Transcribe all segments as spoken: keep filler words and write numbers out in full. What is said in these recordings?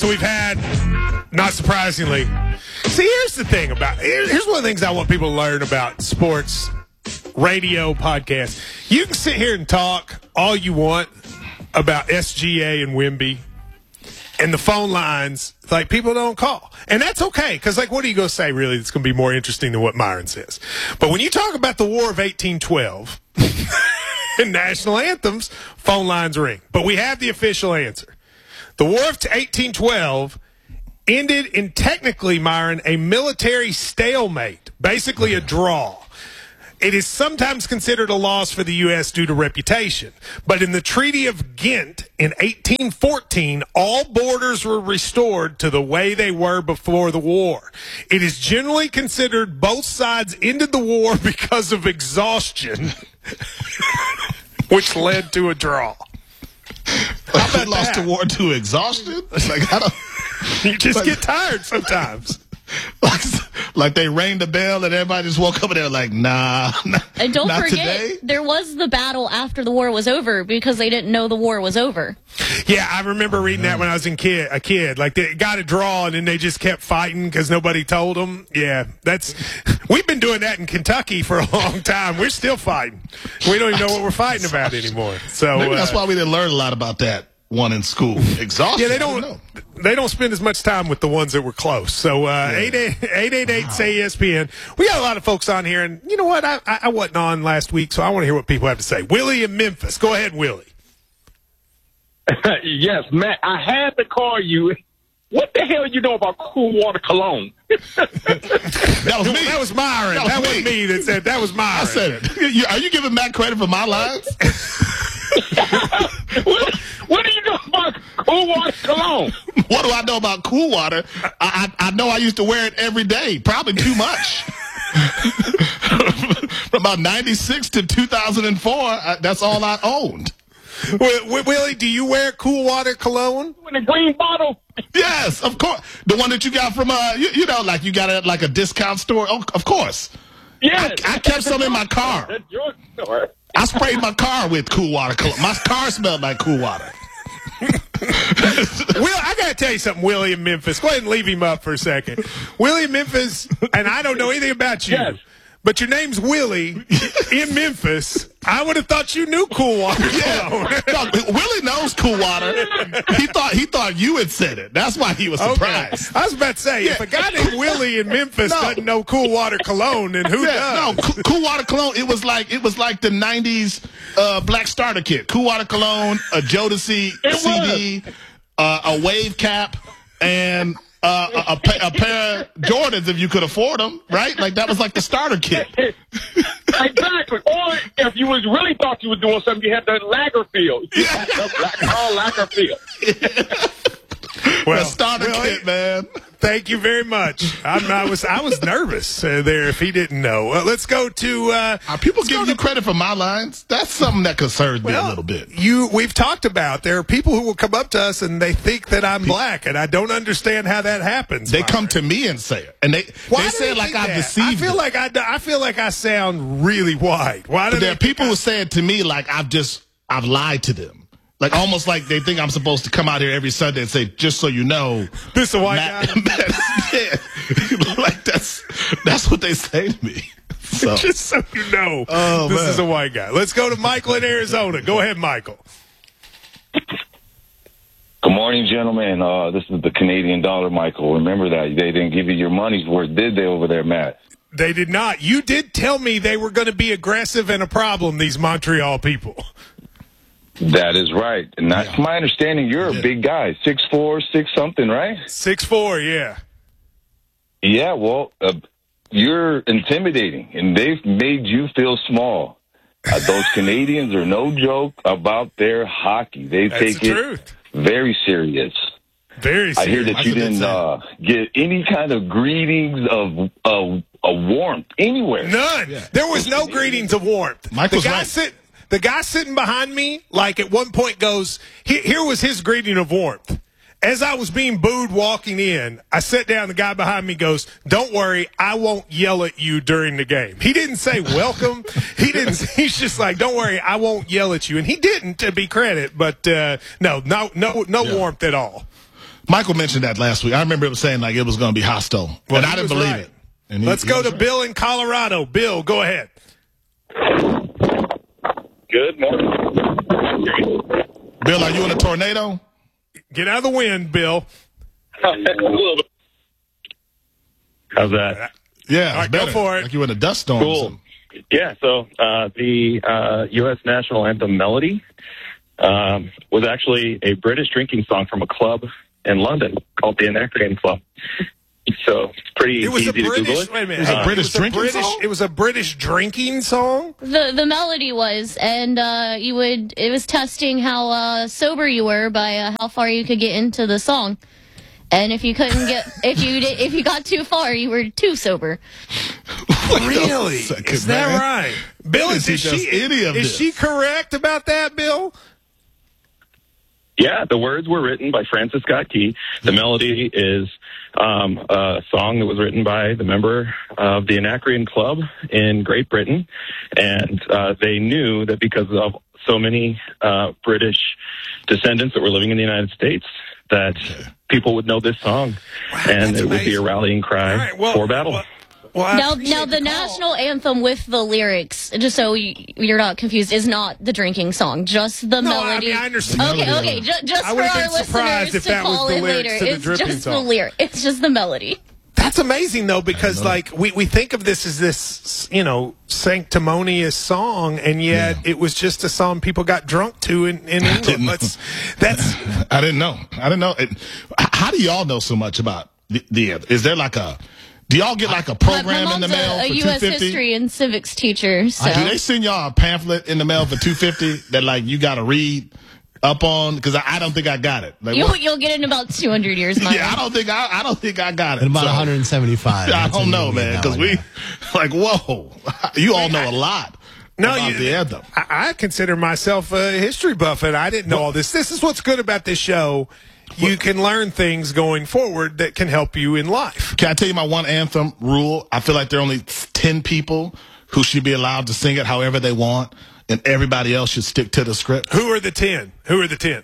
So we've had, not surprisingly, see, here's the thing about, here's one of the things I want people to learn about sports radio podcasts. You can sit here and talk all you want about S G A and Wemby and the phone lines, like, people don't call. And that's okay, because, like, what are you going to say, really, that's going to be more interesting than what Myron says? But when you talk about the War of eighteen twelve and national anthems, phone lines ring. But we have the official answer. The War of eighteen twelve ended in, technically, Myron, a military stalemate, basically a draw. It is sometimes considered a loss for the U S due to reputation. But in the Treaty of Ghent in eighteen fourteen, all borders were restored to the way they were before the war. It is generally considered both sides ended the war because of exhaustion, which led to a draw. How about lost the war to exhaustion? Like, I don't, you just like, get tired sometimes. Like, like they rang the bell and everybody just woke up and they're like, nah, not, and don't not forget, today. There was the battle after the war was over because they didn't know the war was over. Yeah, I remember reading that when I was in kid, a kid. Like, they got a draw and then they just kept fighting because nobody told them. Yeah, that's we've been doing that in Kentucky for a long time. We're still fighting. We don't even know what we're fighting about anymore. So maybe that's uh, why we didn't learn a lot about that one in school. Exhaustion. Yeah, they don't. don't they don't spend as much time with the ones that were close. So uh, eight eight eight say E S P N. We got a lot of folks on here, and you know what? I, I, I wasn't on last week, so I want to hear what people have to say. Willie in Memphis. Go ahead, Willie. Yes, Matt, I had to call you. What the hell you know about Cool Water Cologne? That was me. That was Myron. That was, that me. was me that said that was Myron. I said it. You, are you giving Matt credit for my lines? what, what do you know about Cool Water Cologne? What do I know about Cool Water? I, I, I know I used to wear it every day, probably too much. From about ninety-six to two thousand four, I, that's all I owned. Willie, do you wear Cool Water Cologne? In a green bottle? Yes, of course. The one that you got from, uh, you, you know, like you got it at like a discount store? Oh, of course. Yes. I, I kept some in my car. That's your store. I sprayed my car with Cool Water Cologne. My car smelled like Cool Water. Will, I got to tell you something, Willie in Memphis. Go ahead and leave him up for a second. Willie in Memphis, and I don't know anything about you, yes. but your name's Willie in Memphis. I would have thought you knew Cool Water. Yeah. No, Willie knows Cool Water. He thought he thought you had said it. That's why he was surprised. Okay. I was about to say, yeah. if a guy named Willie in Memphis no. doesn't know Cool Water Cologne, then who yeah, does? No, cool, cool Water Cologne. It was like it was like the nineties uh, Black Starter Kit. Cool Water Cologne, a Jodeci C D, uh, a wave cap, and uh, a, a, a pair of Jordans if you could afford them. Right? Like that was like the starter kit. Exactly. Or if you was really thought you were doing something, you had the Lagerfield. You had the Black Carl Lagerfield. Well, the starter really? kit, man. Thank you very much. I'm, I was I was nervous uh, there if he didn't know. Well, let's go to. Uh, Are people giving you credit for my lines? That's something that concerns well, me a little bit. You, we've talked about there are people who will come up to us and they think that I'm black, and I don't understand how that happens. They Myron. come to me and say it, and they Why they say it like I've that? deceived. I feel them. like I, I feel like I sound really white. Why do but there are people I, who say it to me like I've just I've lied to them. Like almost like they think I'm supposed to come out here every Sunday and say, just so you know, this is a white Matt, guy. Matt, yeah, like that's that's what they say to me. So. Just so you know, oh, this man. is a white guy. Let's go to Michael in Arizona. Go ahead, Michael. Good morning, gentlemen. Uh, this is the Canadian dollar, Michael. Remember that they didn't give you your money's worth, did they, over there, Matt? They did not. You did tell me they were going to be aggressive and a problem. These Montreal people. That is right. And that's yeah. my understanding. You're yeah. a big guy, six four, six something, right? Six four, yeah. Yeah, well, uh, you're intimidating, and they've made you feel small. Uh, those Canadians are no joke about their hockey. They that's take the it truth. very serious. Very serious. I hear that That's you didn't uh, get any kind of greetings of uh, a warmth anywhere. None. Yeah. There was no greetings of warmth. Michael's the guy right. sit, The guy sitting behind me, like at one point goes, here, here was his greeting of warmth. As I was being booed walking in, I sat down, the guy behind me goes, don't worry, I won't yell at you during the game. He didn't say welcome. he didn't, he's just like, don't worry, I won't yell at you. And he didn't, to be credit, but uh, no, no, no, no yeah. warmth at all. Michael mentioned that last week. I remember him saying like it was going to be hostile, Well, and he I didn't was believe right. it. And he- Let's he go was to right. Bill in Colorado. Bill, go ahead. Good morning. Bill, are you in a tornado? Get out of the wind, Bill. A little bit. How's that? Yeah, All right, it's go better. for it. Like you were in a dust storm. or Cool. something. Yeah, so uh, the uh, U S national anthem melody um, was actually a British drinking song from a club in London called the Anacreon Club. So it's pretty It was easy a to Google British. it. Wait a minute. It was a Uh, British it was a drinking British, song? It was a British drinking song. The the melody was, and uh, you would it was testing how uh, sober you were by uh, how far you could get into the song, and if you couldn't get if you did, if you got too far, you were too sober. Wait a Really? second, Is that man. right? Bill, is, He is does she any of is this. she correct about that, Bill? Yeah, the words were written by Francis Scott Key. The melody is um, a song that was written by the member of the Anacreon Club in Great Britain. And uh, they knew that because of so many uh, British descendants that were living in the United States, that people would know this song. and that's it would be a amazing. rallying cry All right, well, for battle. well, Well, I Now, appreciate now the call. national anthem with the lyrics, just so you, you're not confused, is not the drinking song, just the No, I melody. mean, I understand. Okay, Melody. okay, ju- just I for would've our been surprised listeners if to that was call the in lyrics later, to the it's dripping just the song. lyric. It's just the melody. That's amazing, though, because like we, we think of this as this, you know, sanctimonious song, and yet Yeah. it was just a song people got drunk to in, in England. didn't know. That's that's I didn't know. I didn't know. It, how do y'all know so much about the, the? Is there like a? Do y'all get like a My, program my in the mom's mail a, a for U two S fifty? history and civics teacher, so Do they send y'all a pamphlet in the mail for two fifty that like you got to read up on? Because I, I don't think I got it. Like, you'll, what- you'll get it in about two hundred years, Mike. yeah, I don't think I, I don't think I got it. And about So, one hundred seventy-five. I That's don't when know, you'll get man, that because one, we yeah. like whoa, you all know a lot. no. about You, the anthem. I, I consider myself a history buff, and I didn't know all this. This is what's good about this show. You can learn things going forward that can help you in life. Can I tell you my one anthem rule? I feel like there are only ten people who should be allowed to sing it however they want, and everybody else should stick to the script. Who are the ten? Who are the ten?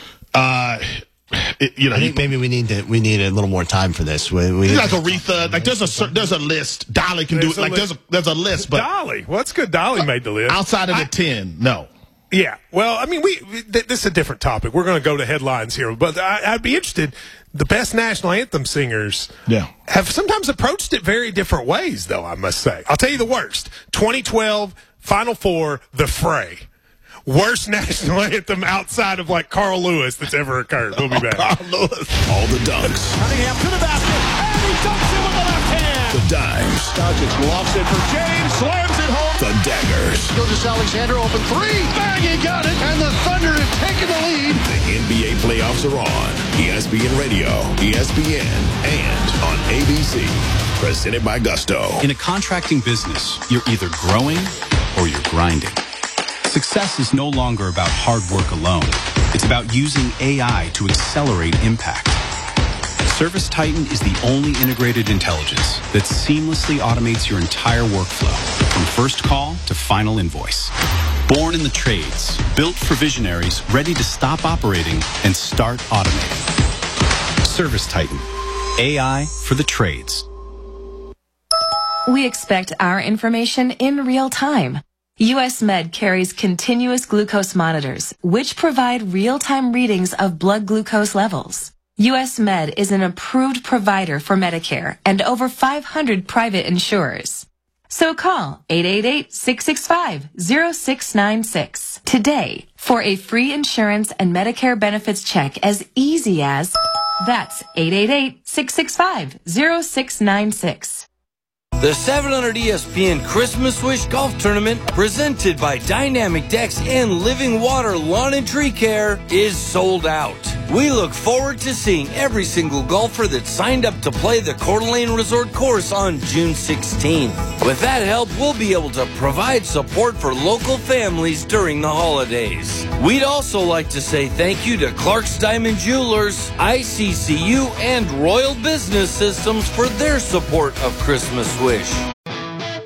Uh, it, you know, I think maybe we need to we need a little more time for this. We, we like Aretha, like there's a cer- there's a list. Dolly can There's do a it. Like list. there's a there's a list, but Dolly. What's good? Dolly made the list. outside of the I- ten, no. Yeah. Well, I mean, we th- this is a different topic. We're going to go to headlines here, but I, I'd be interested. The best national anthem singers Yeah. have sometimes approached it very different ways, though, I must say. I'll tell you the worst. twenty twelve, Final Four, The Fray. Worst national anthem outside of, like, Carl Lewis that's ever occurred. We'll be back. Carl Lewis. All the dunks, Cunningham to the basket, and he dunks it with the left hand. the dimes, Doncic lofts it for James, slams it home. the daggers. Gilgeous Alexander open three. Bang, he got it, and the Thunder have taken the lead. The N B A playoffs are on. E S P N Radio, E S P N, and on A B C. Presented by Gusto. In a contracting business, you're either growing or you're grinding. Success is no longer about hard work alone. It's about using A I to accelerate impact. Service Titan is the only integrated intelligence that seamlessly automates your entire workflow, from first call to final invoice. Born in the trades, built for visionaries ready to stop operating and start automating. Service Titan, A I for the trades. We expect our information in real time. U S Med carries continuous glucose monitors, which provide real-time readings of blood glucose levels. U S Med is an approved provider for Medicare and over five hundred private insurers. So call eight eight eight, six six five, zero six nine six today for a free insurance and Medicare benefits check as easy as that's eight eight eight, six six five, zero six nine six. The seven hundred E S P N Christmas Wish Golf Tournament, presented by Dynamic Decks and Living Water Lawn and Tree Care, is sold out. We look forward to seeing every single golfer that signed up to play the Coeur d'Alene Resort course on June sixteenth. With that help, we'll be able to provide support for local families during the holidays. We'd also like to say thank you to Clark's Diamond Jewelers, I C C U, and Royal Business Systems for their support of Christmas Wish.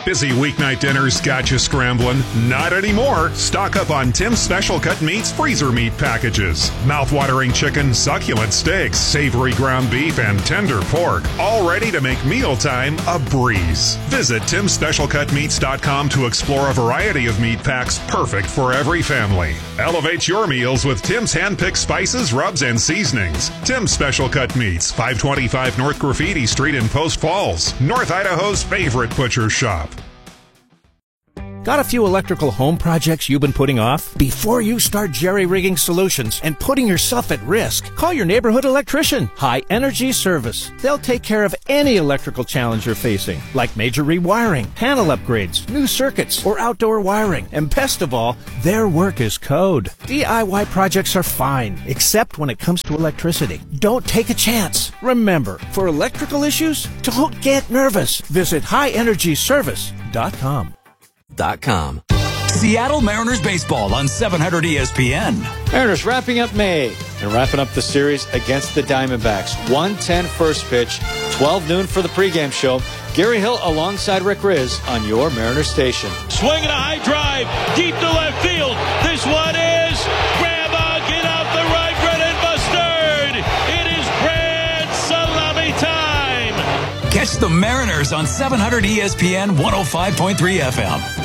Busy weeknight dinners got you scrambling? Not anymore. Stock up on Tim's Special Cut Meats freezer meat packages. Mouth-watering chicken, succulent steaks, savory ground beef, and tender pork. All ready to make mealtime a breeze. Visit Tims Special Cut Meats dot com to explore a variety of meat packs perfect for every family. Elevate your meals with Tim's hand-picked spices, rubs, and seasonings. Tim's Special Cut Meats, five twenty-five North Graffiti Street in Post Falls, North Idaho's favorite butcher shop. Got a few electrical home projects you've been putting off? Before you start jerry-rigging solutions and putting yourself at risk, call your neighborhood electrician, High Energy Service. They'll take care of any electrical challenge you're facing, like major rewiring, panel upgrades, new circuits, or outdoor wiring. And best of all, their work is code. D I Y projects are fine, except when it comes to electricity. Don't take a chance. Remember, for electrical issues, don't get nervous. Visit high energy service dot com. Dot com. Seattle Mariners baseball on seven hundred E S P N. Mariners wrapping up May and wrapping up the series against the Diamondbacks. one ten first pitch, twelve noon for the pregame show. Gary Hill alongside Rick Riz on your Mariners station. Swinging a high drive deep to left field. This one is grab on, get out the right, Brennan Mustard. It is grand salami time. Catch the Mariners on seven hundred E S P N one oh five point three F M.